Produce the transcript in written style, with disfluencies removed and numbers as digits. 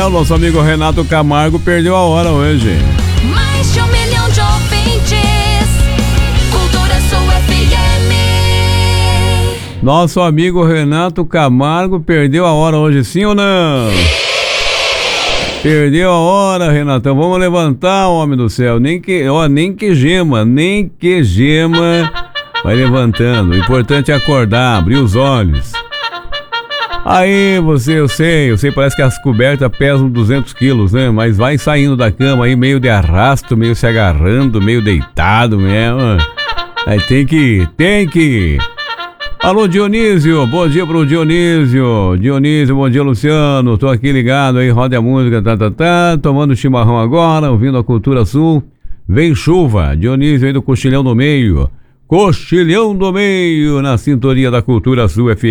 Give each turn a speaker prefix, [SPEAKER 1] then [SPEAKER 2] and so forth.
[SPEAKER 1] o nosso amigo Renato Camargo perdeu a hora hoje.
[SPEAKER 2] Mais de 1 milhão de ouvintes. Cultura Sul FM.
[SPEAKER 1] Nosso amigo Renato Camargo perdeu a hora hoje, sim ou não? Perdeu a hora, Renatão. Vamos levantar, homem do céu. Nem que gema. Vai levantando. O importante é acordar, abrir os olhos. Aí eu sei, parece que as cobertas pesam 200 quilos, né? Mas vai saindo da cama aí meio de arrasto, meio se agarrando, meio deitado mesmo. Aí tem que. Alô, Dionísio, bom dia pro Dionísio. Dionísio, bom dia, Luciano. Tô aqui ligado aí, roda a música, tomando chimarrão agora, ouvindo a Cultura Sul. Vem chuva, Dionísio aí do Coxilhão do Meio. Coxilhão do Meio, na sintonia da Cultura Sul FM.